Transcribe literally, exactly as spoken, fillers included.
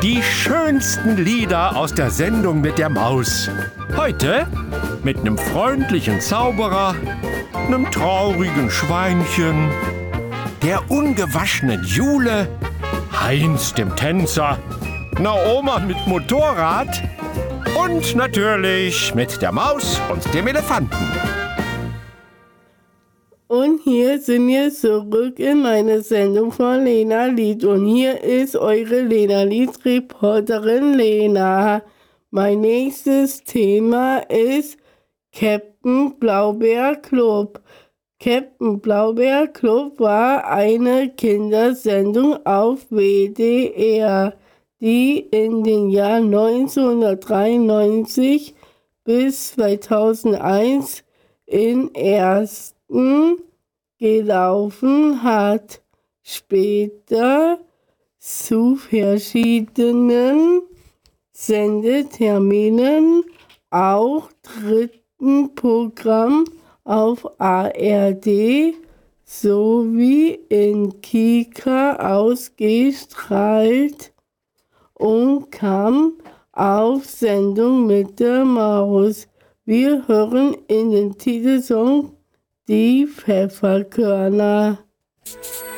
Die schönsten Lieder aus der Sendung mit der Maus. Heute mit einem freundlichen Zauberer, einem traurigen Schweinchen, der ungewaschenen Jule, Heinz dem Tänzer, einer Oma mit Motorrad und natürlich mit der Maus und dem Elefanten. Und hier sind wir zurück in meine Sendung von Lena Lied. Und hier ist eure Lena Lied-Reporterin Lena. Mein nächstes Thema ist Captain Blaubeer Club. Captain Blaubeer Club war eine Kindersendung auf W D R, die in den Jahren neunzehnhundertdreiundneunzig bis zweitausendeins in ersten gelaufen hat. Später zu verschiedenen Sendeterminen, auch dritten Programm auf A R D sowie in Kika ausgestrahlt und kam auf Sendung mit der Maus. Wir hören in den Titelsong Die Pfefferkörner.